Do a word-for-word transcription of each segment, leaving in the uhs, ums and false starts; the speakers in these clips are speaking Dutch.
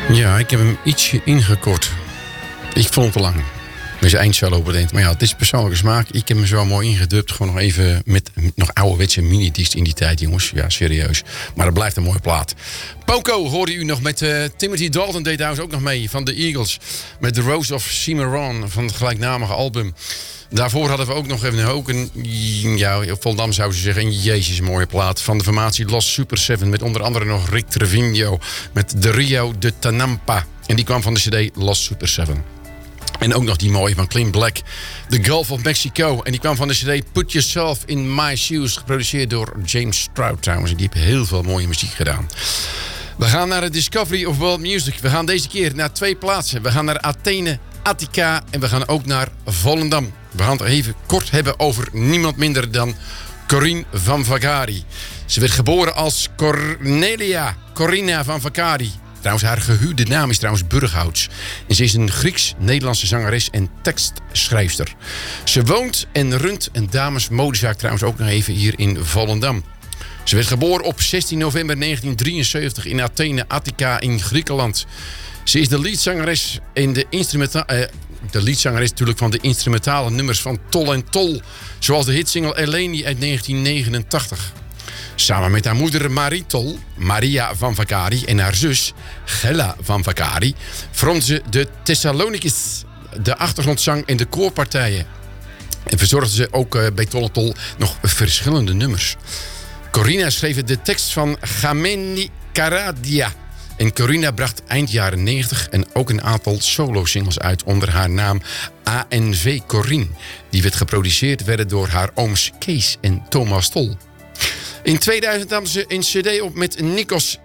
Ja, ik heb hem ietsje ingekort. Ik vond het te lang. Met zijn eindsolo bedenkt. Maar ja, het is persoonlijke smaak. Ik heb hem zo mooi ingedubt. Gewoon nog even met nog ouderwetse mini-discs in die tijd, jongens. Ja, serieus. Maar het blijft een mooie plaat. Poco hoorde u nog met uh, Timothy Dalton deed trouwens ook nog mee van de Eagles. Met The Rose of Cimarron van het gelijknamige album. Daarvoor hadden we ook nog even ook een, ja, Volendam zou ze zeggen, een jezus mooie plaat van de formatie Los Super Seven. Met onder andere nog Rick Trevino met de Rio de Tanampa. En die kwam van de cd Los Super Seven. En ook nog die mooie van Clint Black, The Gulf of Mexico. En die kwam van de cd Put Yourself in My Shoes, geproduceerd door James Stroud trouwens. En die heeft heel veel mooie muziek gedaan. We gaan naar de Discovery of World Music. We gaan deze keer naar twee plaatsen. We gaan naar Athene, Attica en we gaan ook naar Volendam. We gaan het even kort hebben over niemand minder dan Corinne van Vakari. Ze werd geboren als Cornelia Corina van Vakari. Trouwens, haar gehuwde naam is trouwens Burghouts. En ze is een Grieks-Nederlandse zangeres en tekstschrijfster. Ze woont en runt een damesmodezaak trouwens ook nog even hier in Volendam. Ze werd geboren op zestien november negentien drieënzeventig in Athene, Attica in Griekenland. Ze is de leadzangeres in de instrumenta- eh, de leadzangeres natuurlijk van de instrumentale nummers van Tol en Tol. Zoals de hitsingle Eleni uit negentien negenentachtig. Samen met haar moeder Marie Tol, Maria van Vakari en haar zus Gella van Vakari vormden ze de Thessalonicus, de achtergrondzang en de koorpartijen. En verzorgden ze ook uh, bij Tol en Tol nog verschillende nummers. Corina schreef de tekst van Gameni Karadia. En Corina bracht eind jaren negentig en ook een aantal solo-singles uit onder haar naam A N V Corinne. Die werd geproduceerd werden door haar ooms Kees en Thomas Tol. In tweeduizend nam ze een cd op met Nikos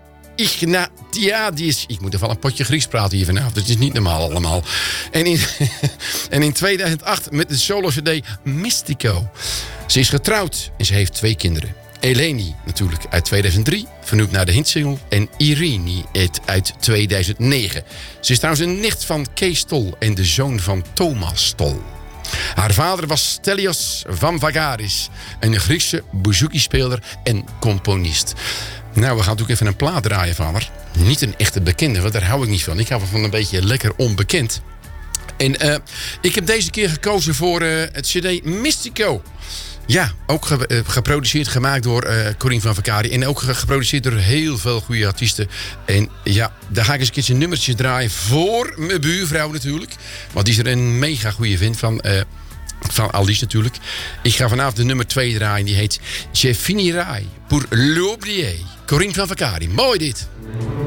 Ignatiadis. Ik moet er wel een potje Grieks praten hier vanavond. Dat is niet normaal allemaal. En in, en in tweeduizend acht met de solo-cd Mystico. Ze is getrouwd en ze heeft twee kinderen. Eleni natuurlijk uit tweeduizend drie, vernoemd naar de hitsingle. En Irene uit tweeduizend negen. Ze is trouwens een nicht van Kees Tol en de zoon van Thomas Tol. Haar vader was Stelios van Vagaris, een Griekse bouzouki-speler en componist. Nou, we gaan natuurlijk even een plaat draaien van haar. Niet een echte bekende, want daar hou ik niet van. Ik hou van een beetje lekker onbekend. En uh, ik heb deze keer gekozen voor uh, het cd Mystico. Ja, ook ge- uh, geproduceerd, gemaakt door uh, Corinne van Vakari. En ook ge- geproduceerd door heel veel goede artiesten. En ja, daar ga ik eens een keertje nummertjes draaien voor mijn buurvrouw natuurlijk. Want die is er een mega goede vent van, uh, van Alice natuurlijk. Ik ga vanavond de nummer twee draaien. Die heet Je finirai pour l'oublier. Corinne van Vakari. Mooi dit.